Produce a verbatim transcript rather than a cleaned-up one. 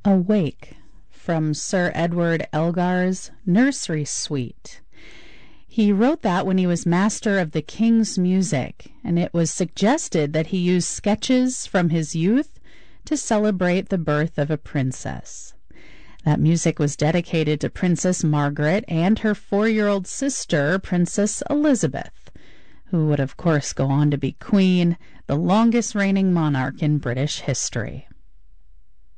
Awake, from Sir Edward Elgar's Nursery Suite. He wrote that when he was master of the king's music, and it was suggested that he use sketches from his youth to celebrate the birth of a princess. That music was dedicated to Princess Margaret and her four-year-old sister, Princess Elizabeth, who would of course go on to be Queen, the longest reigning monarch in British history.